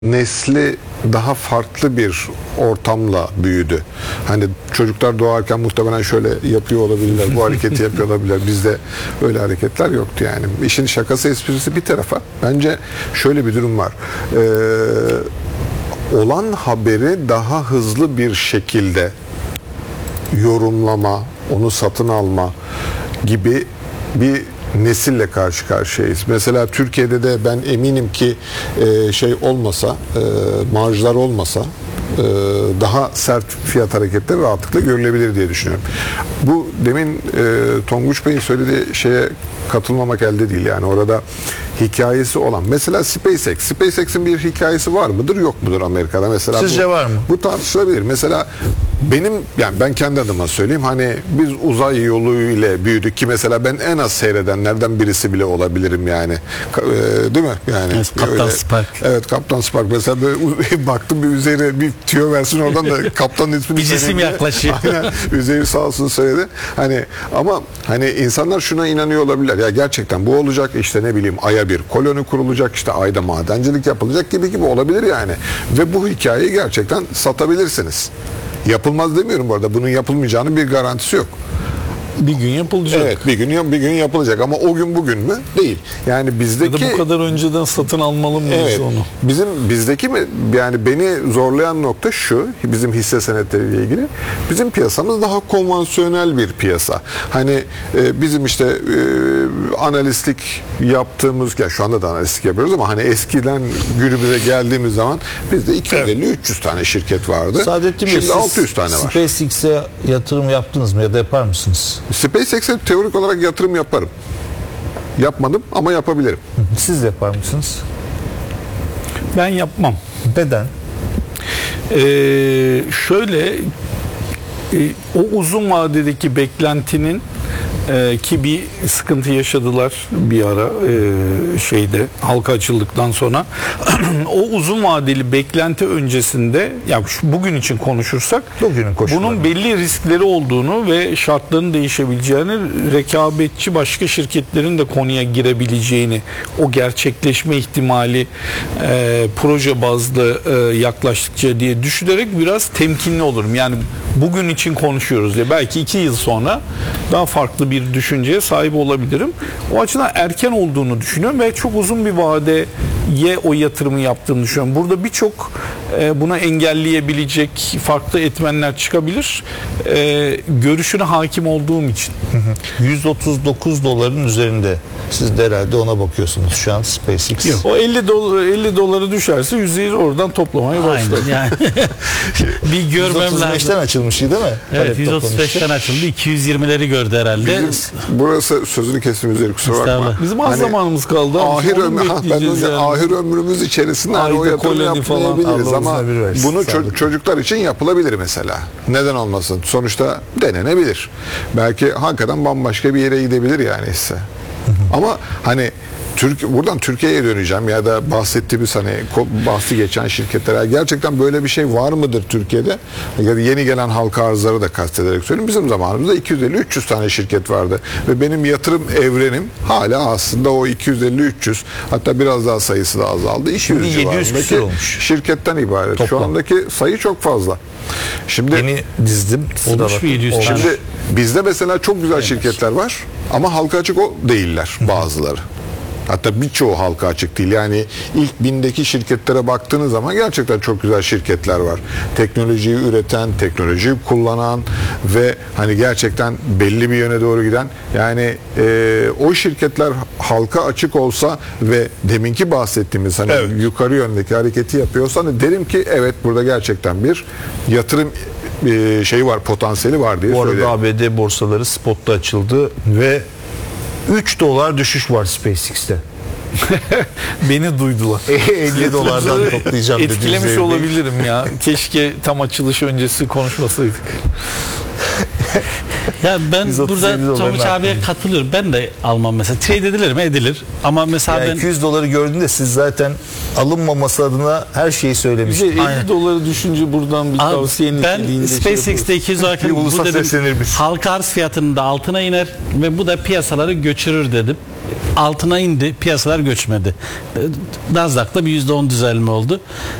nesli daha farklı bir ortamla büyüdü. Hani çocuklar doğarken muhtemelen şöyle yapıyor olabilirler, bu hareketi yapıyor olabilirler. Bizde öyle hareketler yoktu yani. İşin şakası esprisi bir tarafa. Bence şöyle bir durum var. Olan haberi daha hızlı bir şekilde yorumlama, onu satın alma gibi bir nesille karşı karşıyayız. Mesela Türkiye'de de ben eminim ki şey olmasa, marjlar olmasa daha sert fiyat hareketleri rahatlıkla görülebilir diye düşünüyorum. Bu demin Tonguç Bey'in söylediği şeye katılmamak elde değil. Yani orada hikayesi olan. Mesela SpaceX. SpaceX'in bir hikayesi var mıdır, yok mudur Amerika'da? Mesela sizce var mı? Bu tartışılabilir. Mesela yani ben kendi adıma söyleyeyim, hani biz uzay yolu ile büyüdük ki mesela ben en az seyredenlerden birisi bile olabilirim yani. Değil mi? Yani evet, Kaptan Spark. Evet, Kaptan Spark. Mesela böyle baktım bir üzerine bir tüyo versin, oradan da kaptanın ismini bir cisim yaklaşıyor. Aynen. Üzeri sağ olsun söyledi. Hani ama hani insanlar şuna inanıyor olabilirler. Ya gerçekten bu olacak, işte ne bileyim Ay'a bir koloni kurulacak, işte Ay'da madencilik yapılacak gibi olabilir yani. Ve bu hikayeyi gerçekten satabilirsiniz. Yapılmaz demiyorum bu arada. Bunun yapılmayacağının bir garantisi yok. Bir gün yapılacak. Evet, bir gün yapılacak ama o gün bugün mü? Değil. Yani bizdeki ya da bu kadar önceden satın almalı mıyız evet, onu? bizdeki mi, yani beni zorlayan nokta şu, bizim hisse senetleriyle ilgili. Bizim piyasamız daha konvansiyonel bir piyasa. Hani bizim işte analistlik yaptığımız, ya şu anda da analistlik yapıyoruz ama hani eskiden günümüze geldiğimiz zaman bizde 250-300 tane şirket vardı. Saadettin Bey, şimdi 600 tane var. SpaceX'e yatırım yaptınız mı ya da yapar mısınız? SpaceX'e teorik olarak yatırım yaparım. Yapmadım ama yapabilirim. Siz de yapar mısınız? Ben yapmam. Neden? Şöyle o uzun vadedeki beklentinin ki bir sıkıntı yaşadılar bir ara şeyde, halka açıldıktan sonra o uzun vadeli beklenti öncesinde, ya bugün için konuşursak bunun belli riskleri olduğunu ve şartların değişebileceğini, rekabetçi başka şirketlerin de konuya girebileceğini, o gerçekleşme ihtimali proje bazlı yaklaştıkça diye düşünerek biraz temkinli olurum. Yani bugün için konuşuyoruz ya, belki 2 yıl sonra daha farklı bir düşünceye sahip olabilirim. O açıdan erken olduğunu düşünüyorum ve çok uzun bir vadeye o yatırımı yaptığını düşünüyorum. Burada birçok buna engelleyebilecek farklı etmenler çıkabilir. Görüşüne hakim olduğum için. 139 doların üzerinde. Siz de herhalde ona bakıyorsunuz şu an SpaceX. Yok. O 50 dolara düşerse %100 oradan toplamaya başlar. Aynen yani. Bir görmem lazım. 135'ten açılmıştı değil mi? Evet, 135'ten açıldı. 220'leri gördü herhalde. Burası sözünü kestiğimiz yeri, kusura bakma. Bizim az zamanımız kaldı. Ahir ömrümüz içerisinde hani o yatırım yapmayabiliriz ama bunu çocuklar için yapılabilir mesela. Neden olmasın? Sonuçta denenebilir. Belki hakikaten bambaşka bir yere gidebilir yani hisse. Ama hani buradan Türkiye'ye döneceğim ya da bahsettiğimiz hani bahsi geçen şirketlere, gerçekten böyle bir şey var mıdır Türkiye'de? Ya da yeni gelen halka arzları da kastederek söyleyeyim. Bizim zamanımızda 250-300 tane şirket vardı ve benim yatırım evrenim hala aslında o 250-300, hatta biraz daha sayısı da azaldı. 200 civarındaki şirketten ibaret. Toplam. Şu andaki sayı çok fazla. Şimdi yeni dizdim. Olmuş mu 700 tane? Şimdi bizde mesela çok güzel şirketler var ama halka açık değiller bazıları. Hatta birçoğu halka açık değil. Yani ilk 1000'deki şirketlere baktığınız zaman gerçekten çok güzel şirketler var. Teknolojiyi üreten, teknolojiyi kullanan ve hani gerçekten belli bir yöne doğru giden. Yani o şirketler halka açık olsa ve deminki bahsettiğimiz hani yukarı yöndeki hareketi yapıyorsa, hani derim ki evet, burada gerçekten bir yatırım şeyi var, potansiyeli var diye söyleyeyim. Bu arada ABD borsaları spotta açıldı ve 3 dolar düşüş var SpaceX'te. Beni duydular. 50 dolardan toplayacağım dedi. Etkilemiş olabilirim ya. Keşke tam açılış öncesi konuşmasaydık. Ya ben burada Tonguç abiye katılıyorum. Ben de almam mesela. Trade edilir mi? Edilir. Ama mesela yani ben 200 doları gördüğünde siz zaten alınmaması adına her şeyi söylemiştiniz. 50 doları düşünce buradan bir tavsiye niteliğinde. Ben SpaceX'te 200 dolar bu dedim, halka arz fiyatının da altına iner ve bu da piyasaları götürür dedim. altına indi, piyasalar göçmedi. Nasdaq'ta bir %10 düzelme oldu.